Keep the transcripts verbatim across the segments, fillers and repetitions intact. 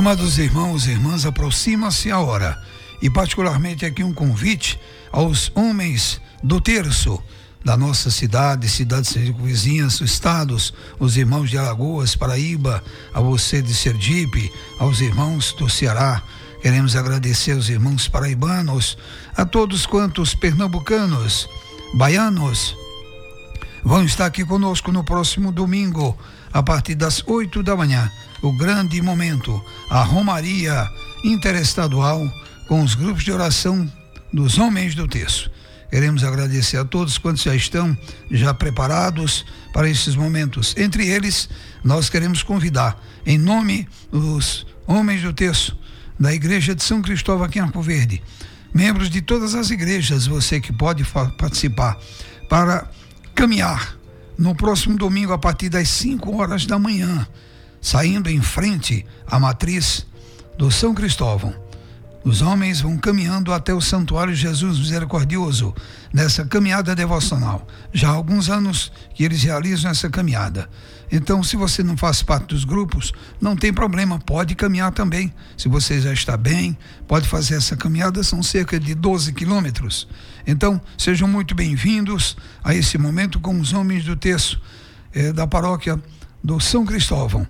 Amados irmãos e irmãs, aproxima-se a hora, e particularmente aqui um convite aos homens do terço da nossa cidade, cidades circunvizinhas, estados, os irmãos de Alagoas, Paraíba, a você de Sergipe, aos irmãos do Ceará. Queremos agradecer aos irmãos paraibanos, a todos quantos pernambucanos, baianos, vão estar aqui conosco no próximo domingo, a partir das oito da manhã. O grande momento, a Romaria Interestadual com os grupos de oração dos homens do terço. Queremos agradecer a todos quantos já estão já preparados para esses momentos. Entre eles, nós queremos convidar, em nome dos homens do terço da Igreja de São Cristóvão aqui em Arco Verde, membros de todas as igrejas, você que pode participar, para caminhar no próximo domingo a partir das cinco horas da manhã, saindo em frente à matriz do São Cristóvão. Os homens vão caminhando até o Santuário Jesus Misericordioso, nessa caminhada devocional. Já há alguns anos que eles realizam essa caminhada. Então, se você não faz parte dos grupos, não tem problema, pode caminhar também. Se você já está bem, pode fazer essa caminhada, são cerca de doze quilômetros. Então, sejam muito bem-vindos a esse momento com os homens do terço eh, da paróquia do São Cristóvão.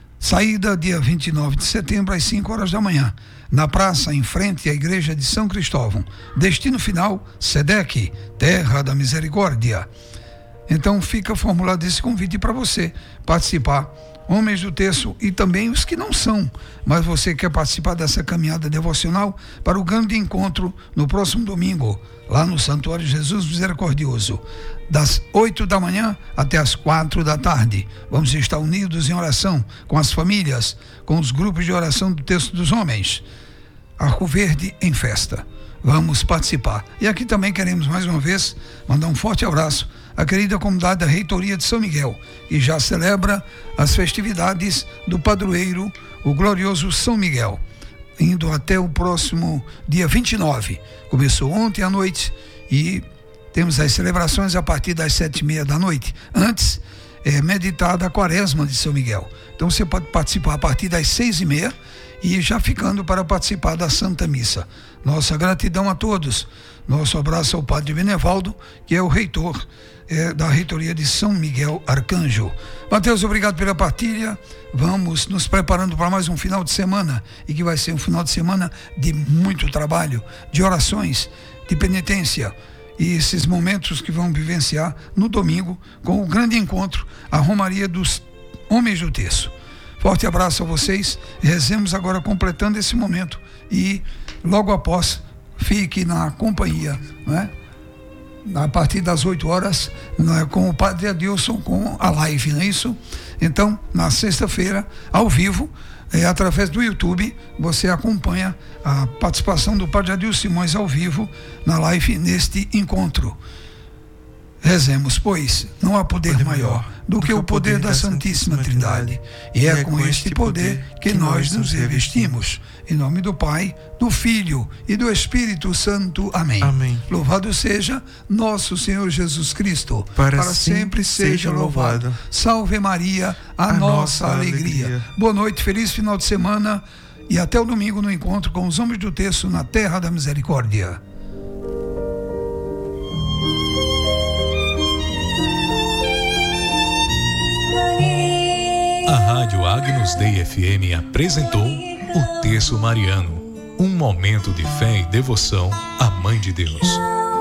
Saída dia vinte e nove de setembro às cinco horas da manhã, na praça em frente à igreja de São Cristóvão. Destino final, SEDEC, Terra da Misericórdia. Então fica formulado esse convite para você participar, homens do terço e também os que não são, mas você quer participar dessa caminhada devocional para o grande encontro no próximo domingo, lá no Santuário Jesus Misericordioso, das oito da manhã até as quatro da tarde. Vamos estar unidos em oração com as famílias, com os grupos de oração do Terço dos Homens. Arco Verde em festa. Vamos participar. E aqui também queremos mais uma vez mandar um forte abraço à querida comunidade da Reitoria de São Miguel, que já celebra as festividades do padroeiro, o glorioso São Miguel, indo até o próximo dia vinte e nove. Começou ontem à noite e temos as celebrações a partir das sete e meia da noite. Antes, é meditada a quaresma de São Miguel. Então você pode participar a partir das seis e meia e já ficando para participar da Santa Missa. Nossa gratidão a todos. Nosso abraço ao Padre Benevaldo, que é o reitor é, da Reitoria de São Miguel Arcanjo. Mateus, obrigado pela partilha. Vamos nos preparando para mais um final de semana, e que vai ser um final de semana de muito trabalho, de orações, de penitência, e esses momentos que vão vivenciar no domingo com o grande encontro, a Romaria dos Homens do Terço. Forte abraço a vocês. Rezemos agora completando esse momento e logo após fique na companhia, não é? A partir das oito horas, não é? Com o Padre Adilson, com a live, não é isso? Então, na sexta-feira, ao vivo, é, através do YouTube, você acompanha a participação do Padre Adilson Simões ao vivo na live neste encontro. Rezemos, pois, não há poder, poder maior do que o poder da Santíssima Trindade, e é com este poder que nós nos revestimos. Em nome do Pai, do Filho e do Espírito Santo. Amém. Amém. Louvado seja nosso Senhor Jesus Cristo, para, para sempre seja louvado. louvado. Salve Maria, a, a nossa, nossa alegria. alegria. Boa noite, feliz final de semana e até o domingo no encontro com os homens do terço na Terra da Misericórdia. A Rádio Agnus Dei F M apresentou o Terço Mariano, um momento de fé e devoção à Mãe de Deus.